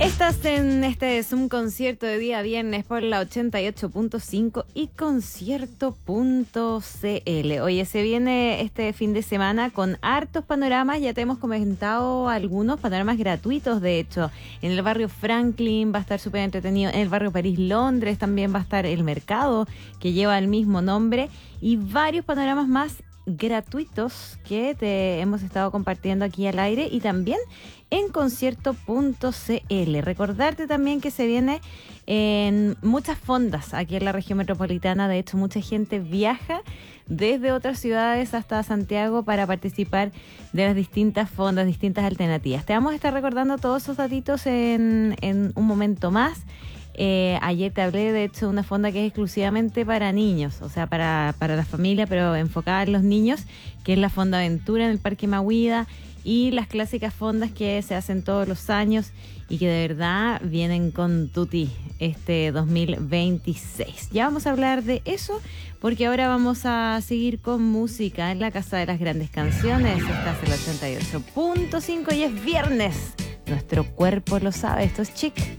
Estás en este Zoom concierto de día viernes por la 88.5 y concierto.cl. Oye, se viene este fin de semana con hartos panoramas. Ya te hemos comentado algunos panoramas gratuitos, de hecho. En el barrio Franklin va a estar súper entretenido. En el barrio París, Londres también va a estar el mercado que lleva el mismo nombre. Y varios panoramas más gratuitos que te hemos estado compartiendo aquí al aire y también en concierto.cl. Recordarte también que se viene en muchas fondas aquí en la región metropolitana. De hecho, mucha gente viaja desde otras ciudades hasta Santiago para participar de las distintas fondas, distintas alternativas. Te vamos a estar recordando todos esos datitos en un momento más. Ayer te hablé de hecho de una fonda que es exclusivamente para niños, o sea, para la familia, pero enfocada en los niños, que es la Fonda Aventura en el Parque Mahuida, y las clásicas fondas que se hacen todos los años y que de verdad vienen con tutti este 2026. Ya vamos a hablar de eso, porque ahora vamos a seguir con música en la Casa de las Grandes Canciones. Estás en el 88.5 y es viernes. Nuestro cuerpo lo sabe. Esto es Chic.